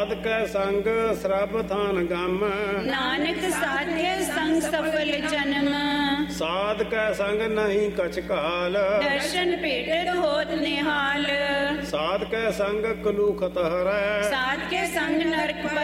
ਸਾਧ ਕੈ ਸੰਗ ਸਰਬ ਥਾਨ ਗਮ, ਨਾਨਕ ਸਾਧਿਆ ਸੰਗ ਸਫਲ ਜਨਮ। ਸਾਧ ਕੈ ਸੰਗ ਨਹੀਂ ਕਛ ਕਾਲ, ਦਰਸ਼ਨ ਭੇਟਤ ਹੋਤ ਨਿਹਾਲ। ਸਾਧ ਕੈ ਸੰਗ ਕਲੂਖਤ ਹਰੈ, ਸਾਧ ਕੇ ਸੰਗ ਨਰਕ